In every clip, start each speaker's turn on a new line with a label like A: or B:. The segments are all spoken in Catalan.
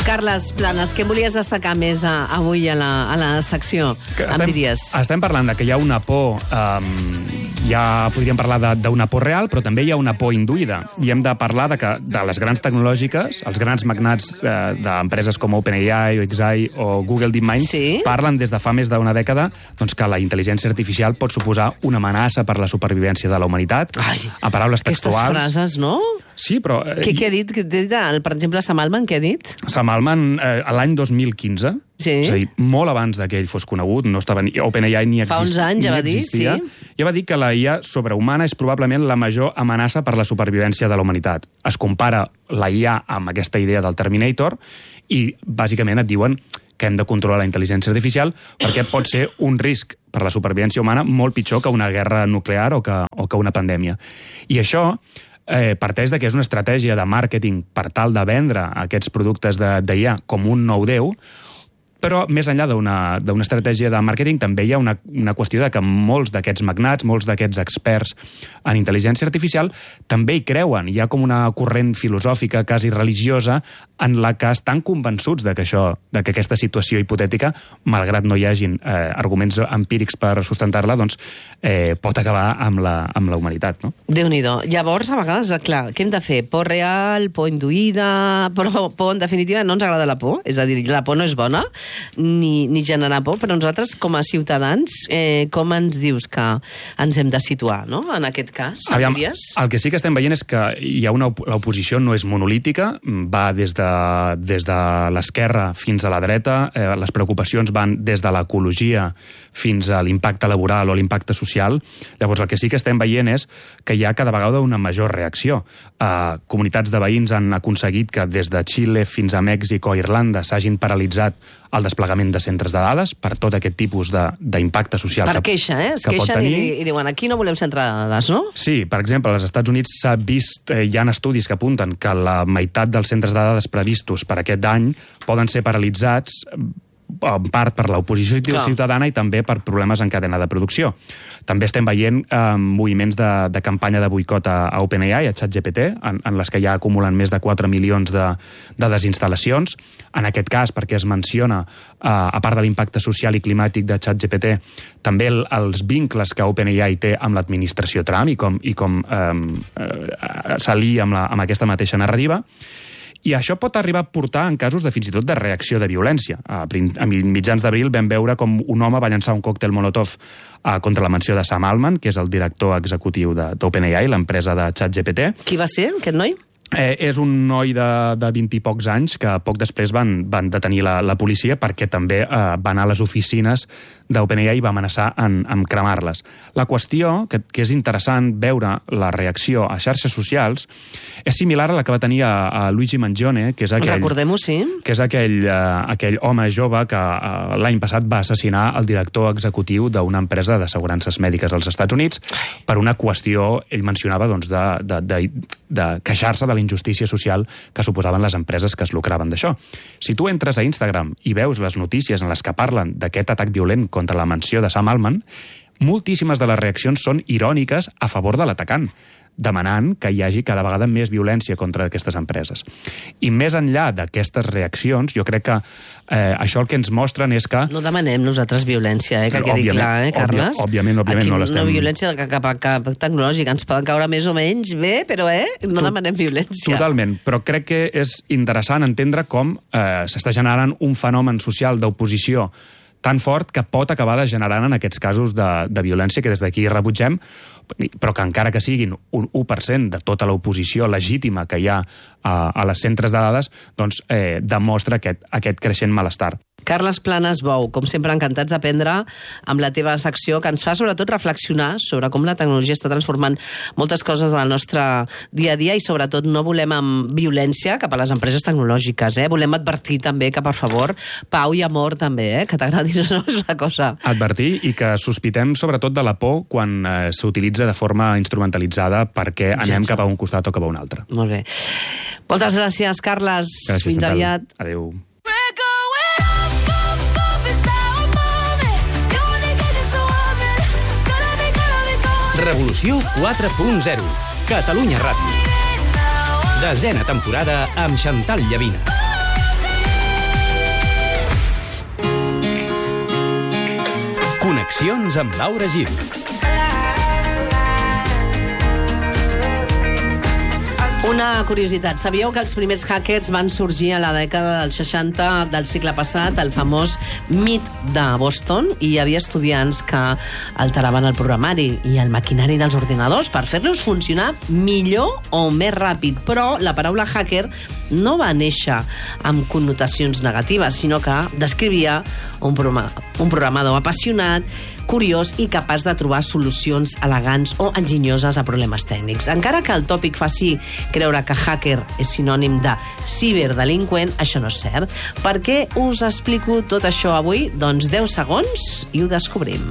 A: Carles Planes, què volies destacar més avui a la secció? Em diries?
B: Estem parlant de que hi ha una por, ja podríem parlar d'una por real, però també hi ha una por induïda. I hem de parlar de les grans tecnològiques, els grans magnats d'empreses com OpenAI o XAI o Google DeepMind, parlen des de fa més d'una dècada que la intel·ligència artificial pot suposar una amenaça per la supervivència de la humanitat. A paraules textuals.
A: Aquestes frases, no?
B: Sí, però...
A: Què ha dit? Per exemple, Sam Altman, què ha dit?
B: Sam Altman, l'any 2015, és a dir, molt abans que ell fos conegut, no estava OpenAI ni existia.
A: Fa uns anys ja va dir, sí.
B: Ja va dir que la IA sobrehumana és probablement la major amenaça per la supervivència de la humanitat. Es compara la IA amb aquesta idea del Terminator i, bàsicament, et diuen que hem de controlar la intel·ligència artificial perquè pot ser un risc per la supervivència humana molt pitjor que una guerra nuclear o que una pandèmia. I això parteix de que és una estratègia de màrqueting per tal de vendre aquests productes d'IA com un nou déu, però més enllà d'una estratègia de màrqueting també hi ha una qüestió de que molts d'aquests magnats, molts d'aquests experts en intel·ligència artificial també hi creuen. Hi ha com una corrent filosòfica, quasi religiosa, en la que estan convençuts de que aquesta situació hipotètica, malgrat no hi hagin arguments empírics per sustentar-la, pot acabar amb la humanitat. No?
A: Déu-n'hi-do. Llavors, a vegades, clar, què hem de fer? Por real, por induïda, però por, en definitiva, no ens agrada la por. És a dir, la por no és bona, ni generar por, però nosaltres, com a ciutadans, com ens dius que ens hem de situar, no?, en aquest cas?
B: Aviam, el que sí que estem veient és que l'oposició no és monolítica, va des de l'esquerra fins a la dreta, les preocupacions van des de l'ecologia fins a l'impacte laboral o l'impacte social. Llavors, el que sí que estem veient és que hi ha cada vegada una major reacció. Comunitats de veïns han aconseguit que des de Xile fins a Mèxic o Irlanda s'hagin paralitzat el desplegament de centres de dades per tot aquest tipus d'impacte social
A: per queixa, es queixen i diuen aquí no volem centre de dades, no?
B: Sí, per exemple, als Estats Units s'ha vist, hi ha estudis que apunten que la meitat dels centres de dades previstos per aquest any poden ser paralitzats en part per l'oposició ciutadana i també per problemes en cadena de producció. També estem veient moviments de campanya de boicot a OpenAI, a ChatGPT, en les que ja acumulen més de 4 milions de desinstal·lacions. En aquest cas, perquè es menciona, a part de l'impacte social i climàtic de ChatGPT, també els vincles que OpenAI té amb l'administració Trump i com s'alia amb aquesta mateixa narrativa. I això pot arribar a portar en casos fins i tot de reacció de violència. A mitjans d'abril vam veure com un home va llançar un còctel Molotov contra la mansió de Sam Altman, que és el director executiu d'OpenAI, l'empresa de ChatGPT.
A: Qui va ser, aquest noi?
B: És un noi de 20 i pocs anys que poc després van detenir la policia perquè també va anar a les oficines d'OpenAI i va amenaçar amb cremar-les. La qüestió, que és interessant veure la reacció a xarxes socials, és similar a la que va tenir a Luigi Mangione, que és aquell...
A: Recordem-ho, sí.
B: Que és aquell home jove que l'any passat va assassinar el director executiu d'una empresa d'assegurances mèdiques als Estats Units per una qüestió, ell mencionava, de queixar-se de la injustícia social que suposaven les empreses que es lucraven d'això. Si tu entres a Instagram i veus les notícies en les que parlen d'aquest atac violent contra la mansió de Sam Altman, moltíssimes de les reaccions són iròniques a favor de l'atacant, demanant que hi hagi cada vegada més violència contra aquestes empreses. I més enllà d'aquestes reaccions, jo crec que això el que ens mostren és que...
A: No demanem nosaltres violència, que quedi clar, Carles?
B: Òbviament no l'estem...
A: Una violència cap tecnològica. Ens poden caure més o menys bé, però no demanem violència.
B: Totalment, però crec que és interessant entendre com s'està generant un fenomen social d'oposició tan fort que pot acabar generant en aquests casos de violència que des d'aquí rebutgem, però que encara que siguin un 1% de tota l'oposició legítima que hi ha a les centres de dades, demostra aquest creixent malestar.
A: Carles Planes Bou, com sempre encantats d'aprendre amb la teva secció, que ens fa sobretot reflexionar sobre com la tecnologia està transformant moltes coses del nostre dia a dia i sobretot no volem amb violència cap a les empreses tecnològiques. Volem advertir també que, per favor, pau i amor també, que t'agradi, no és una cosa...
B: Advertir i que sospitem sobretot de la por quan s'utilitza de forma instrumentalitzada perquè anem cap a un costat o cap a un altre.
A: Molt bé. Moltes gràcies, Carles.
B: Gràcies,
A: fins aviat.
B: Adéu.
C: Revolució 4.0. Catalunya Ràdio. 10ª temporada amb Xantal Llavina. Reflexions amb Laura Gil.
A: Una curiositat, sabíeu que els primers hackers van sorgir a la dècada dels 60 del segle passat, el famós MIT de Boston, i hi havia estudiants que alteraven el programari i el maquinari dels ordinadors per fer-los funcionar millor o més ràpid. Però la paraula hacker no va néixer amb connotacions negatives, sinó que descrivia un programador apassionat, curiós i capaç de trobar solucions elegants o enginyoses a problemes tècnics. Encara que el tòpic faci creure que hacker és sinònim de ciberdelinqüent, això no és cert. Per què us explico tot això avui? Doncs 10 segons i ho descobrim.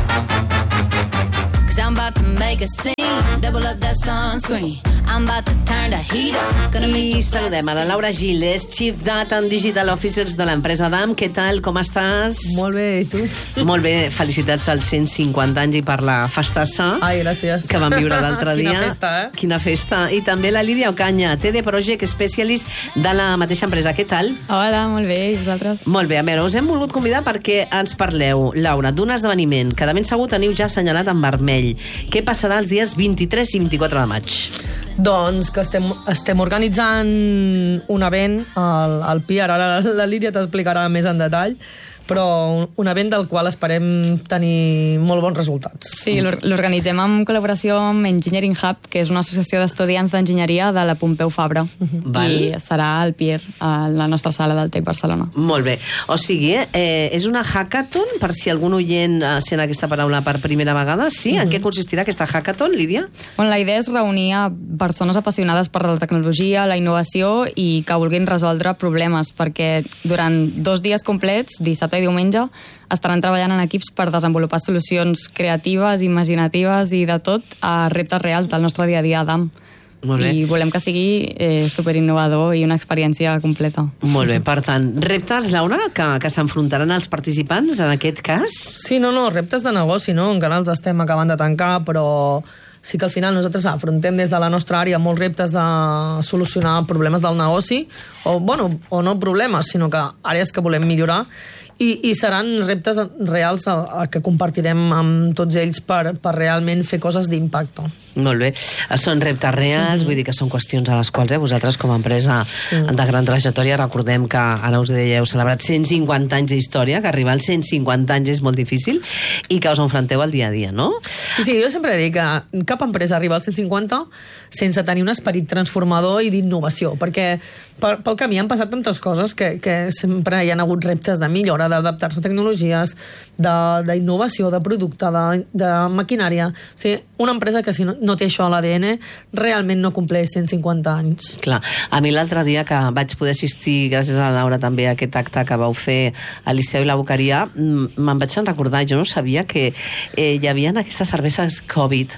A: I saludem a la Laura Gil, és Chief Data and Digital Officers de l'empresa DAM. Què tal, com estàs?
D: Molt bé, i tu?
A: Molt bé, felicitats als 150 anys i per la festassa.
D: Ai, gràcies.
A: Que vam viure l'altre dia.
D: Quina festa, eh?
A: Quina festa. I també la Lídia Ocaña, TD Project Specialist de la mateixa empresa. Què tal?
E: Hola, molt bé, i vosaltres?
A: Molt bé, a veure, us hem volgut convidar perquè ens parleu, Laura, d'un esdeveniment que de ben segur teniu ja assenyalat en vermell. Què passarà els dies 23 i 24 de maig?
D: Doncs que estem organitzant un event al PIR, ara la Lídia t'explicarà més en detall, però un event del qual esperem tenir molt bons resultats.
E: Sí, l'organitzem en col·laboració amb Engineering Hub, que és una associació d'estudiants d'enginyeria de la Pompeu Fabra. I serà al PIR, a la nostra sala del TEC Barcelona.
A: Molt bé. O sigui, és una hackathon, per si algun oient sent aquesta paraula per primera vegada. Sí? En què consistirà aquesta hackathon, Lídia?
E: Bueno, la idea és reunir a persones apassionades per la tecnologia, la innovació i que vulguin resoldre problemes, perquè durant 2 dies complets, dissabte i diumenge, estaran treballant en equips per desenvolupar solucions creatives, imaginatives i de tot a reptes reals del nostre dia a dia a DAM.
A: Molt bé.
E: I volem que sigui superinnovador i una experiència completa.
A: Molt bé, per tant, reptes, Laura, que s'enfrontaran els participants en aquest cas?
D: Sí, no, reptes de negoci, no? Encara els estem acabant de tancar, però sí que al final nosaltres afrontem des de la nostra àrea molts reptes de solucionar problemes del negoci, o no problemes, sinó que àrees que volem millorar, i seran reptes reals que compartirem amb tots ells per realment fer coses d'impacte.
A: Molt bé. Són reptes reals, vull dir que són qüestions a les quals vosaltres com a empresa de gran trajectòria, recordem que ara us deia, heu celebrat 150 anys d'història, que arribar als 150 anys és molt difícil i que us enfronteu al dia a dia, no?
D: Sí, jo sempre dic que cap empresa arriba als 150 sense tenir un esperit transformador i d'innovació, perquè pel camí han passat tantes coses que sempre hi ha hagut reptes de millora, d'adaptar-se a tecnologies, d'innovació, de producte, de maquinària. O sigui, una empresa que si no té això a l'ADN realment no compleix 150 anys.
A: Clar. A mi l'altre dia que vaig poder assistir, gràcies a la Laura també, a aquest acte que vau fer a Liceu i la Boqueria, me'n vaig recordar, jo no sabia que hi havia aquestes cerveses Covid,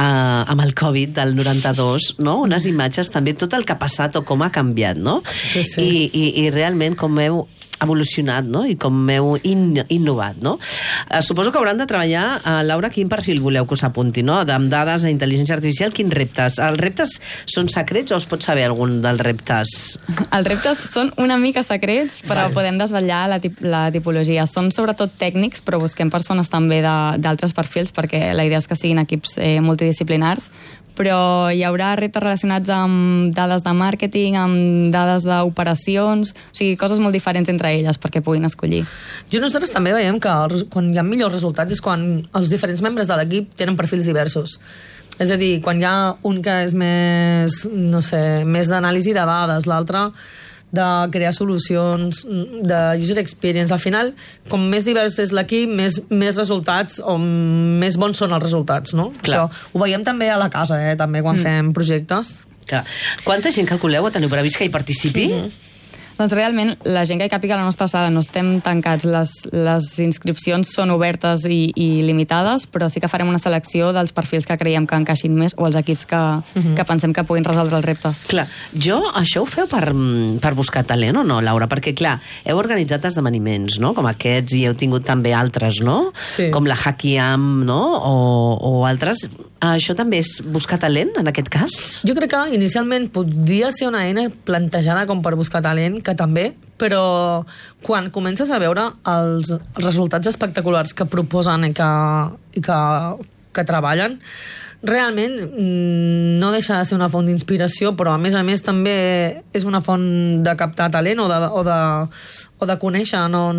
A: amb el Covid del 92, no? Unes imatges també, tot el que ha passat o com ha canviat, no?
D: Sí.
A: I realment com heu evolucionat, no? I com heu innovat, no? Suposo que hauran de treballar, Laura, quin perfil voleu que us apunti, no? Amb dades, intel·ligència artificial, quins reptes? Els reptes són secrets o es pot saber algun dels reptes?
E: Els reptes són una mica secrets, però podem desvetllar la tipologia. Són sobretot tècnics, però busquem persones també d'altres perfils, perquè la idea és que siguin equips multidisciplinars, però hi haurà reptes relacionats amb dades de màrqueting, amb dades d'operacions, o sigui, coses molt diferents entre elles perquè puguin escollir.
D: Nosaltres també veiem que quan hi ha millors resultats és quan els diferents membres de l'equip tenen perfils diversos. És a dir, quan hi ha un que és més, no sé, més d'anàlisi de dades, l'altre de crear solucions, de user experience. Al final, com més divers és l'equip, més resultats o més bons són els resultats, no? Això ho veiem també a la casa, també quan fem projectes.
A: Clar. Quanta gent calculeu o teniu previst que hi participi?
E: Doncs realment, la gent que hi càpiga a la nostra sala no estem tancats. Les inscripcions són obertes i limitades, però sí que farem una selecció dels perfils que creiem que encaixin més o els equips que pensem que puguin resoldre els reptes. Clar,
A: això ho feu per buscar talent o no, Laura? Perquè, clar, heu organitzat esdeveniments, no?, com aquests, i heu tingut també altres, no?
D: Sí.
A: Com la Hackiam, no?, o altres. Això també és buscar talent, en aquest cas?
D: Jo crec que inicialment podria ser una eina plantejada com per buscar talent, que també, però quan comences a veure els resultats espectaculars que proposen i que treballen, realment no deixa de ser una font d'inspiració, però a més també és una font de captar talent o de conèixer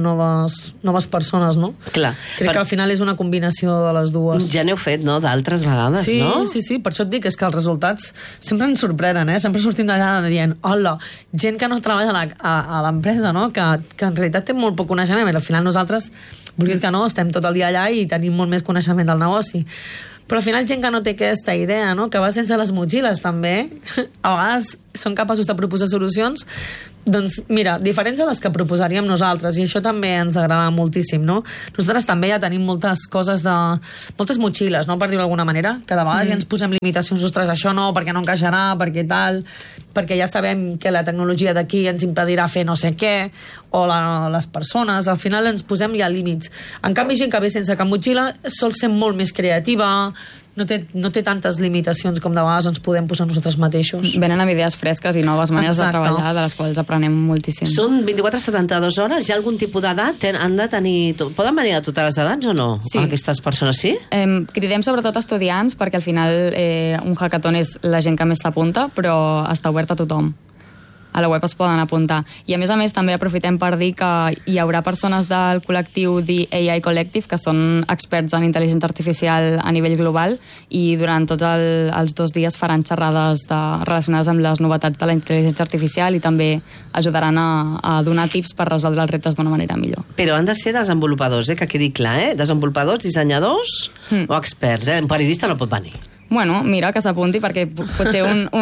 D: noves persones, no?
A: Clar.
D: Crec que al final és una combinació de les dues.
A: Ja n'heu fet, no?, d'altres vegades,
D: sí,
A: no?
D: Sí, per això et dic, és que els resultats sempre ens sorprenen, sempre sortim d'allà dient, hola, gent que no treballa a l'empresa, no?, que en realitat té molt poc coneixement, i al final nosaltres, vulguis que no, estem tot el dia allà i tenim molt més coneixement del negoci. Però al final gent que no té aquesta idea, no?, que va sense les motxilles també, a vegades són capaços de proposar solucions, doncs mira, diferents a les que proposaríem nosaltres, i això també ens agrada moltíssim, no? Nosaltres també ja tenim moltes coses moltes motxilles, no?, per dir-ho d'alguna manera, que de vegades ja ens posem limitacions, ostres, això no, perquè no encaixarà, perquè tal, perquè ja sabem que la tecnologia d'aquí ens impedirà fer no sé què, o les persones, al final ens posem ja límits. En canvi, gent que ve sense cap motxilla sol ser molt més creativa, no té tantes limitacions com de vegades ens podem posar nosaltres mateixos.
E: Venen amb idees fresques i noves maneres de treballar, de les quals aprenem moltíssim.
A: Són 24-72 hores? Hi ha algun tipus d'edat? Han de tenir... Poden venir de totes les edats o no?
E: Sí.
A: Aquestes persones, sí?
E: Cridem sobretot estudiants, perquè al final un hackathon és la gent que més s'apunta, però està obert a tothom. A la web es poden apuntar. I a més també aprofitem per dir que hi haurà persones del col·lectiu The AI Collective, que són experts en intel·ligència artificial a nivell global, i durant tots els 2 dies faran xerrades relacionades amb les novetats de la intel·ligència artificial i també ajudaran a donar tips per resoldre els reptes d'una manera millor.
A: Però han de ser desenvolupadors, que quedi clar, Desenvolupadors, dissenyadors o experts, Un periodista no pot venir.
E: Bueno, mira, que s'apunti, perquè potser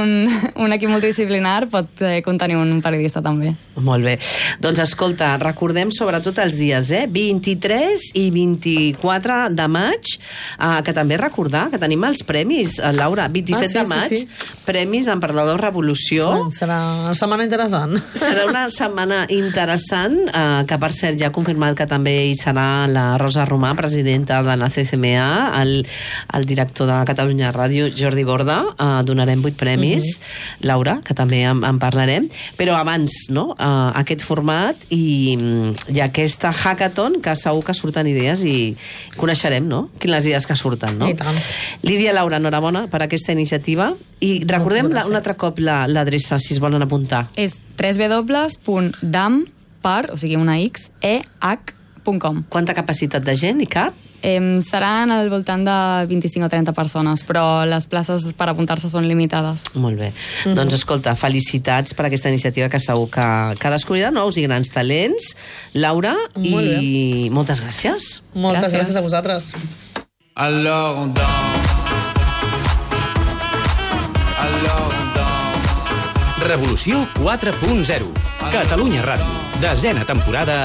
E: un equip multidisciplinar pot contenir un periodista també.
A: Molt bé. Doncs escolta, recordem sobretot els dies, 23 i 24 de maig, que també recordar que tenim els premis, Laura, 27 de maig, Premis Emprenedor Revolució.
D: Serà una setmana interessant.
A: Serà una setmana interessant, que per cert ja ha confirmat que també hi serà la Rosa Romà, presidenta de la CCMA, el director de Catalunya Ràdio, Jordi Borda, donarem 8 premis, Laura, que també en parlarem, però abans, no?, aquest format i aquesta hackathon, que segur que surten idees i coneixerem, no?, quines idees que surten, no?
D: I tant.
A: Lídia, Laura, enhorabona per aquesta iniciativa i recordem un altre cop l'adreça, si es volen apuntar.
E: És www.dam.com.
A: Quanta capacitat de gent hi cap?
E: Seran al voltant de 25 o 30 persones, però les places per apuntar-se són limitades.
A: Molt bé. Doncs escolta, felicitats per aquesta iniciativa, que segur que descobrirà nous i grans talents. Laura, i moltes gràcies.
D: Moltes gràcies a vosaltres.
F: Alors on danse. Alors on danse.
C: Revolució 4.0. Catalunya Ràdio. 10ª temporada.